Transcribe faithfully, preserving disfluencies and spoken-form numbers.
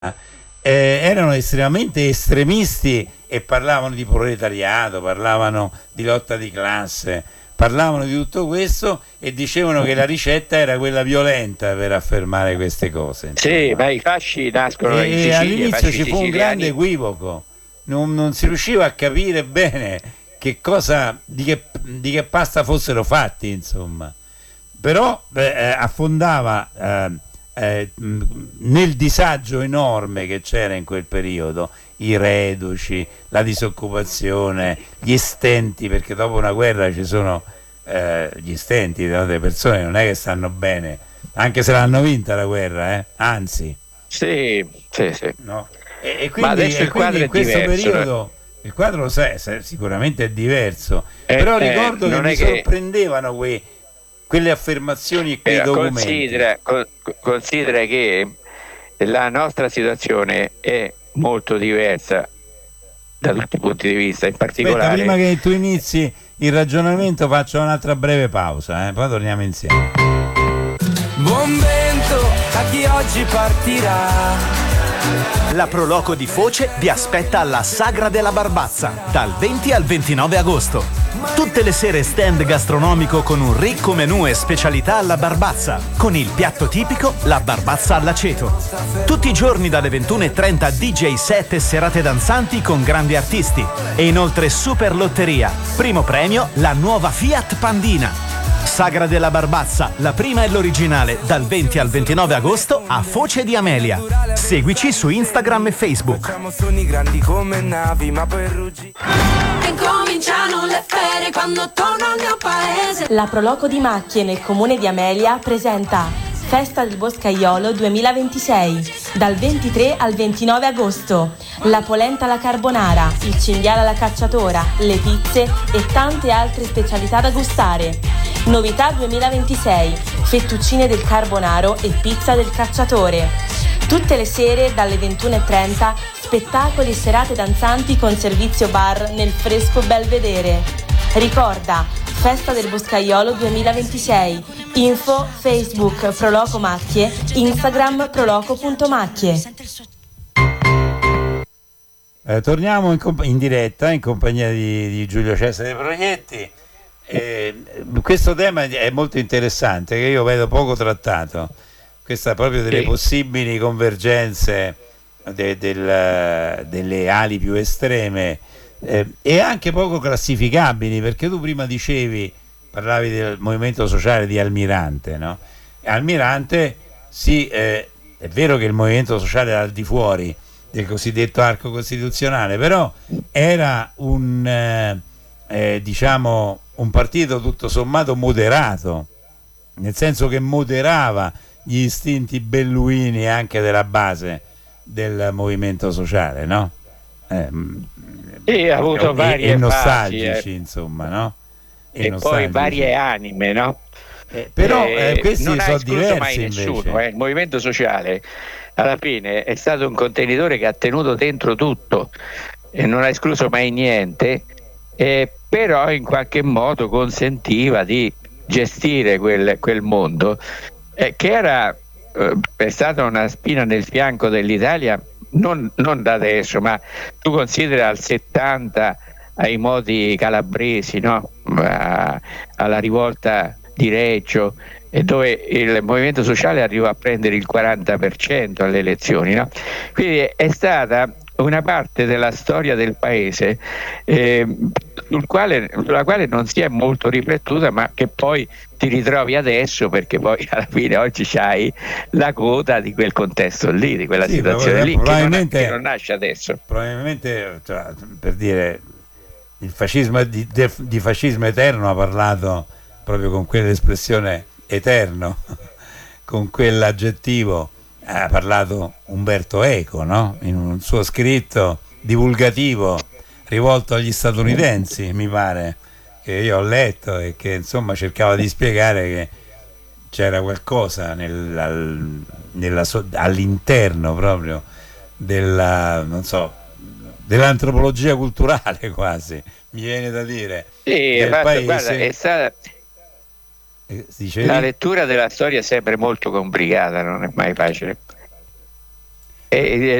eh, erano estremamente estremisti e parlavano di proletariato, parlavano di lotta di classe, parlavano di tutto questo e dicevano che la ricetta era quella violenta per affermare queste cose, insomma. Sì, ma i fasci nascono e, in e Sicilia. all'inizio ci fu un grande equivoco, non, non si riusciva a capire bene che cosa, di che, di che pasta fossero fatti, insomma. Però eh, affondava eh, eh, nel disagio enorme che c'era in quel periodo, i reduci, la disoccupazione, gli stenti, perché dopo una guerra ci sono eh, gli stenti, le persone non è che stanno bene, anche se l'hanno vinta la guerra, eh? Anzi. Sì, sì, sì. No? E, e quindi, Ma adesso e il quindi quadro in è questo diverso, periodo il quadro sai, sicuramente è diverso, eh, però eh, ricordo che non mi è che- sorprendevano quei, quelle affermazioni e quei Eh, documenti. considera, co- considera che la nostra situazione è molto diversa da tutti i punti di vista, in Aspetta, particolare. prima che tu inizi il ragionamento faccio un'altra breve pausa, eh? Poi torniamo insieme. Buon vento a chi oggi partirà. La Proloco di Foce vi aspetta alla Sagra della Barbazza dal venti al ventinove agosto. Tutte le sere stand gastronomico con un ricco menù e specialità alla Barbazza, con il piatto tipico la Barbazza all'aceto. Tutti i giorni dalle ventuno e trenta D J set e serate danzanti con grandi artisti e inoltre super lotteria. Primo premio la nuova Fiat Pandina. Sagra della Barbazza, la prima e l'originale, dal venti al ventinove agosto a Foce di Amelia. Seguici su Instagram e Facebook. Facciamo sogni grandi come navi, ma poi ruggi. E cominciano le ferie quando torno al mio paese. La Proloco di Macchie nel comune di Amelia presenta Festa del Boscaiolo duemilaventisei, dal ventitré al ventinove agosto. La polenta alla carbonara, il cinghiale alla cacciatora, le pizze e tante altre specialità da gustare. Novità duemilaventisei, fettuccine del carbonaro e pizza del cacciatore. Tutte le sere dalle ventuno e trenta, spettacoli e serate danzanti con servizio bar nel fresco Belvedere. Ricorda, Festa del Boscaiolo duemilaventisei. Info Facebook Proloco Macchie, Instagram proloco punto macchie. Eh, torniamo in, comp- in diretta in compagnia di, di Giulio Cesare Proietti. Eh, questo tema è molto interessante, che io vedo poco trattato. Questa proprio delle Sì. possibili convergenze de- del- delle ali più estreme eh, e anche poco classificabili, perché tu prima dicevi, parlavi del movimento sociale di Almirante, no? Almirante, sì, eh, è vero che il movimento sociale era al di fuori del cosiddetto arco costituzionale, però era un eh, eh, diciamo un partito tutto sommato moderato, nel senso che moderava gli istinti belluini anche della base del movimento sociale, no? Eh, Sì, ha avuto e, varie e nostalgici, fasi, eh. insomma, no? E poi nostalgici. varie anime, no? Eh, però eh, Eh, questi non ha sono escluso diversi mai invece. nessuno, eh. Il movimento sociale alla fine è stato un contenitore che ha tenuto dentro tutto e non ha escluso mai niente, eh, però in qualche modo consentiva di gestire quel, quel mondo eh, che era eh, è stata una spina nel fianco dell'Italia, non, non da adesso, ma tu considera al settanta ai modi calabresi, no? A- alla rivolta di Reggio, e dove il movimento sociale arrivò a prendere il quaranta per cento alle elezioni, no? Quindi è stata una parte della storia del paese eh, sul quale, sulla quale non si è molto riflettuta, ma che poi ti ritrovi adesso, perché poi alla fine oggi c'hai la coda di quel contesto lì, di quella Sì, situazione però, lì, che non, probabilmente- che non nasce adesso. Probabilmente, cioè, per dire, il fascismo di, de- di fascismo eterno ha parlato proprio con quell'espressione eterno, con quell'aggettivo ha parlato Umberto Eco, no? In un suo scritto divulgativo rivolto agli statunitensi, mi pare, che io ho letto e che insomma cercava di spiegare che c'era qualcosa nel, al- nella so- all'interno proprio della, non so, dell'antropologia culturale, quasi mi viene da dire, Sì, del guarda, paese. guarda, è stata, Eh, dicevi? la lettura della storia è sempre molto complicata, non è mai facile. e